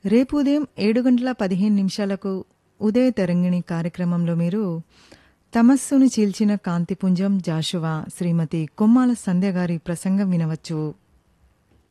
రేపు ఉదయం 7:15 ఉదయ తరంగిణి కార్యక్రమంలో మీరు తమస్సును చీల్చిన కాంతిపుంజం జాషువా శ్రీమతి కొమ్మాల సంధ్య గారి ప్రసంగం వినవచ్చు.